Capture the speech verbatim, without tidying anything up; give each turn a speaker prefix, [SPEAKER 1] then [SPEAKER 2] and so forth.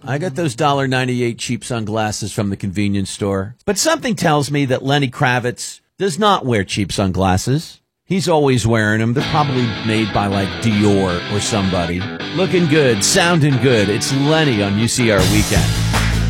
[SPEAKER 1] I got those one dollar ninety-eight cheap sunglasses from the convenience store. But something tells me that Lenny Kravitz does not wear cheap sunglasses. He's always wearing them. They're probably made by, like, Dior or somebody. Looking good, sounding good. It's Lenny on U C R Weekend.